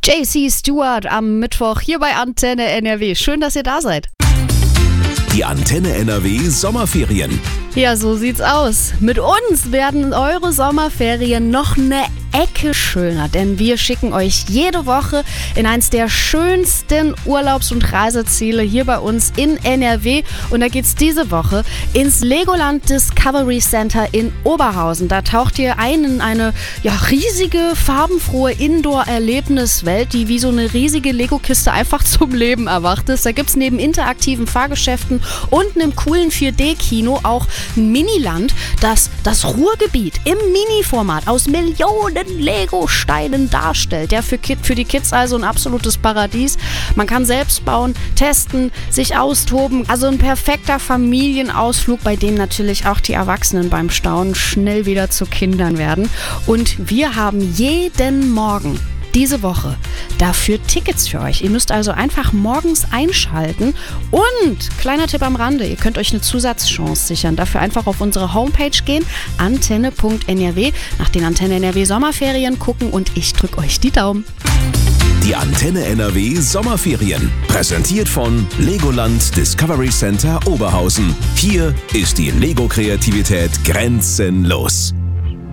JC Stewart am Mittwoch hier bei Antenne NRW. Schön, dass ihr da seid. Die Antenne NRW Sommerferien. Ja, so sieht's aus. Mit uns werden eure Sommerferien noch eine Ecke schöner, denn wir schicken euch jede Woche in eins der schönsten Urlaubs- und Reiseziele hier bei uns in NRW. Und da geht's diese Woche ins Legoland Discovery Center in Oberhausen. Da taucht ihr ein in eine riesige, farbenfrohe Indoor-Erlebniswelt, die wie so eine riesige Lego-Kiste einfach zum Leben erwacht ist. Da gibt's neben interaktiven Fahrgeschäften und einem coolen 4D-Kino auch ein Miniland, das das Ruhrgebiet im Mini-Format aus Millionen Lego-Steinen darstellt. Ja, für die Kids also ein absolutes Paradies. Man kann selbst bauen, testen, sich austoben. Also ein perfekter Familienausflug, bei dem natürlich auch die Erwachsenen beim Staunen schnell wieder zu Kindern werden. Und wir haben jeden Morgen diese Woche dafür Tickets für euch. Ihr müsst also einfach morgens einschalten und, kleiner Tipp am Rande, ihr könnt euch eine Zusatzchance sichern. Dafür einfach auf unsere Homepage gehen, antenne.nrw, nach den Antenne NRW Sommerferien gucken und ich drücke euch die Daumen. Die Antenne NRW Sommerferien. Präsentiert von Legoland Discovery Center Oberhausen. Hier ist die Lego-Kreativität grenzenlos.